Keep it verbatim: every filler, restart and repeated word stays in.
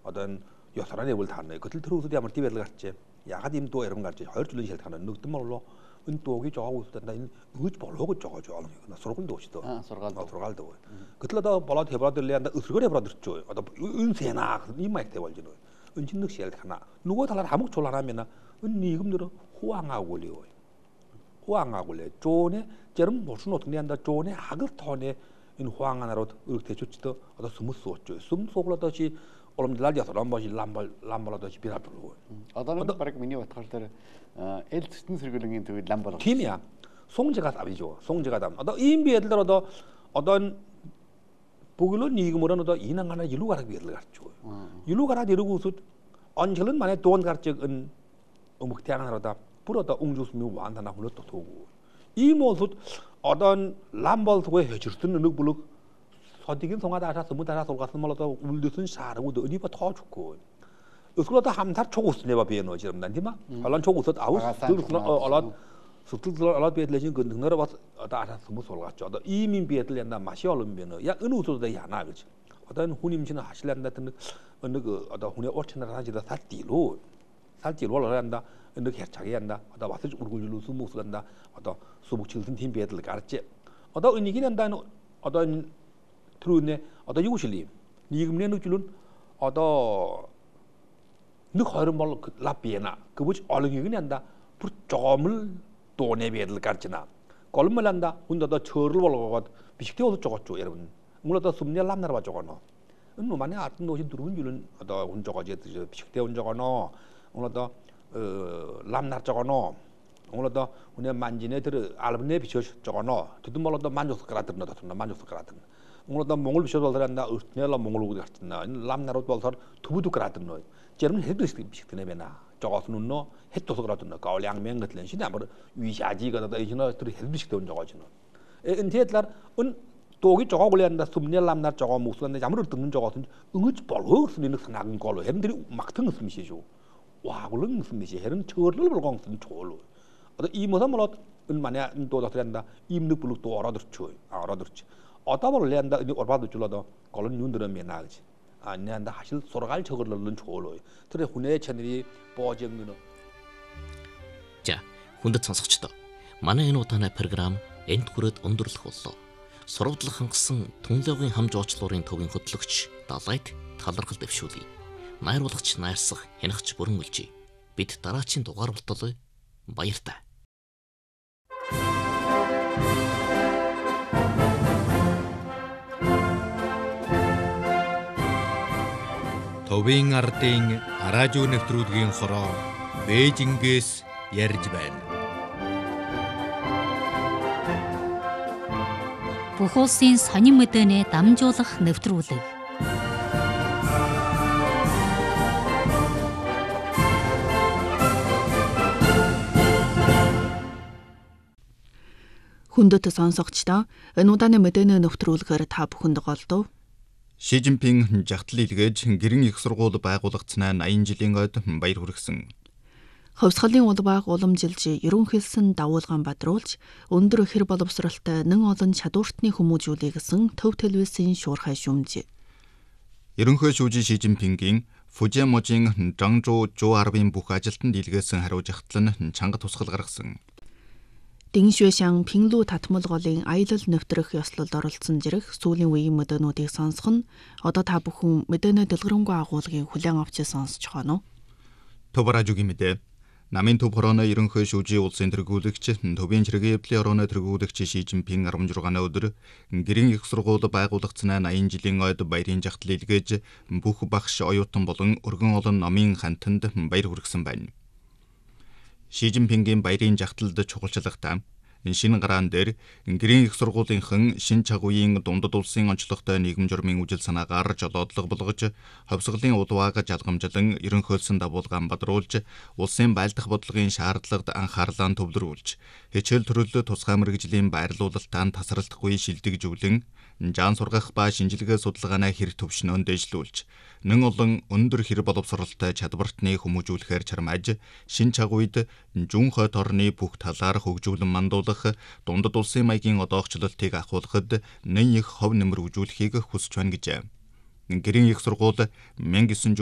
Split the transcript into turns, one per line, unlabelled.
어떤 여사란 애를 타는 그들 들어서 대함을 뒤에를 갔지 야가dim 또 이런 갔지 허줄은 실 타는 늑든 말로 은또기 저하고 있었다 이 의지 벌로고 저거죠 나 서로군 도시도
아 서로갈도
서로갈도 그틀라다 발라 대바들래 한다 으스거래 버들죠 어다 은세나 이 마이크 대월지는 은진득 실 타나 누가 달라 한국 졸라라면은 은니금들은 호황하고 올려 호황하고 올려 존에 저런 무슨 어떻게 한다 존에 악을 터네 인 호황 하나로 이렇게 좋지도 어다 스무 쏘죠 스무 쏘글다시 얼음들 야서 람바시 람발 람발다시 비라불고
어다는 바르게 미니 왔을 엘 뜻은 설거링인 그 람발
팀이야 송제가 답이죠 송제가 답 어다 인비애들도 어떤 보글로 니금으로는 어다 인한 하나 일로 가라 비애들 갔죠 일로 가라 이러고서 언제는 만에 돈 갈적은 어묵대 하나로다 불어다 웅주스미 완다나 불러 또 도고 이 모습 어떤 람발 속에 해줄 수 있는 늑불로 서디긴 송하다 하셔서 무다라 솔가서 말로도 울듯은 사르고도 어디가 더 좋고 그러다 함사 초고스 내가 비에노 지금 난디마 알란 초고스 아우스 들으나 알란 수틀 알란 비에들진 그 능너라 봐 다하셔서 무솔 같죠 더 이민 비에들랜다 마시 얼음비는 야 은우소도 야나 그렇지 어떤 후님지는 하실랜다 같은 어느 그 어떤 후네 오천나 하지다 살띠로 살띠로 올라간다 어느 개차게 한다 어떤 와서 울굴로 수목수 간다 어떤 수목 칠순 팀 비에들 가르치 어떤 은이긴 한다 어떤 트루네 어떤 유실리 니금네 느줄은 어떤 느 거름 말 라비에나 그부지 얼렁이 그냥다 불 점을 돈에 비해들 가르치나 걸음을 한다 혼자다 철을 벌고 비식대 어디 적었죠 여러분 물어다 숨냐 람나라 적어노 은노만에 아튼 노신 들은 줄은 어떤 혼자가지 비식대 온 적어노 물어다 어 람나 적어노 물어다 오늘 만진에 들 알브네 비춰 적어노 듣는 말로다 만족스 가라든다 듣는 만족스 가라든 물어다 몽골 비춰 돌아간다 내가 몽골 오고 갔나 람나로 돌서 두부도 가라든노 저는 해도 비식대네 배나 저것은 너 해도서 그러던데 가을양면 같은 신이 아무 위샤지가 다 이제는 들이 헬비식도 온 저거지는 엔테들 은 도기 저거 올려한다 숨낼람나 저거 무슨 잠을 듣는 저것은 응을 벌어 쓰는 상황인 걸로 핸들이 막 등을 쓰미시죠 와 그런 쓰미시 해는 저를 벌고 쓰는 저로 어디 이 뭐서 뭐 은만에 또다 된다 임느 불로 또 알아들죠 알아들지 어디다 벌려 한다 이 얼마도 줄라도 걸은 윤들면 나지 아니한다 하실 소라갈 저걸는 좋어요. 그래 훈의 채널이 보정는.
자, хүндэт сонсогчдоо манай энэ удааны програм энд хүрээд өндөрлөх боллоо. Сурвалжлах хангасан түнлэгийн хам жуучлуурын төвийн хөтлөгч Далайт талархал дэвшүүлье. Найруулагч найрсах хянагч бүрэн үлжээ. Бид дараачийн дугаар болтол баяртай.
Төвийн ардын радио нэвтрүүлгийн хороо Бээжингээс ярьж байна.
Бүх улсын сонин мэдээний дамжуулах нэвтрүүлэг.
хүндэт сонсогчдоо энэ удааны мэдээний нэвтрүүлгээр та бүхэнд голдов.
Шижинпинг жагтал илгээж гэрэн их сургууль байгуулагдсанаа аян жилийн ойд баяр хүргэсэн.
Хувьсгалын улбааг уламжилж, ерөнхийлсөн дагуулгаан бадруулж, өндөр хэр боловсралтай нэн олон чадвартны хүмүүжүүлээ гэсэн төв телевизийн шуурхай шүүмж.
Ерөнхий шүүжин Шижинпингийн Фужиаможийн Жангжуу Жуу арвын бүх ажилтанд илгээсэн хариу жагтал нь чанга тусгал гаргасан.
Диншуэшан Пинглу татмал голын аялал нэвтрэх ёслолд оролцсон зэрэг сүүлийн үеийн мэдээнүүдийг сонсох нь одоо та бүхэн мэдээний дэлгэрэнгүй агуулгын хүлээн авч сонсож байна уу?
Товаражугийн мэдээ. Намын төв хорооны ерөнхий шүүжийн улсын тэргүүлэгч төвийн чиргээ эвлийн орооны тэргүүлэгч Шижинпинг арван жургааны өдөр гэрэн их сургууль байгуулагдсанаа аян жилийн ойд баярын жагтал илгээж бүх багш оюутан болон өргөн олон номын хантанд баяр хүргэсэн байна. Шижинпингийн баярын жагталд чухалчлагтай шинэ гараан дээр гэрэн их сургуулийнхан шин чагуйн дундад улсын онцлогтой нийгэм журмын үжил санаагаар жолоодлого болгож ховсголын улбааг жалгамжлан ерөнхийлсөн дагуулгаан бадруулж улсын байлдах бодлогын шаардлагад анхаарлаа төвлөрүүлж хичээл төрөлд тусгай мэргэжлийн байрлуулалтаа тасралтгүй шилдэгжүүлэн жаан сургах ба шинжилгээ судалгааны хэрэг төвшнөөн дэвшлүүлж нэн олон өндөр хэр боловсролтой чадвартны хүмүүжүүлэхээр чармааж шин чагуйд жүүн хойд орны бүх талаар хөгжүүлэн мандуулах дундад улсын маягийн одоогчлолтыг ахуулахад нэн их хов нэмэр үзүүлэхийг хүсэж байна гэжээ. Гэрэн их сургууль